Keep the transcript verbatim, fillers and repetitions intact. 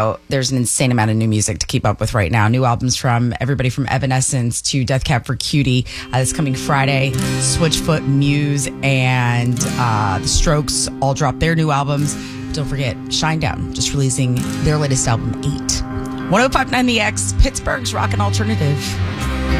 know, there's an insane amount of new music to keep up with right now. New albums from everybody from Evanescence to Death Cab for Cutie. Uh, this coming Friday, Switchfoot, Muse, and uh, The Strokes all drop their new albums. Don't forget, Shinedown, just releasing their latest album, eight. one oh five point nine The X, Pittsburgh's Rockin' Alternative.